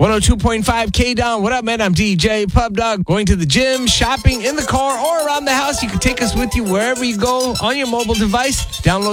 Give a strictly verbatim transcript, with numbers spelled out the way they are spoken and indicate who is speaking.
Speaker 1: one oh two point five K-Down. What up, man? I'm D J Pub Dog. Going to the gym, shopping, in the car, or around the house. You can take us with you wherever you go on your mobile device. Download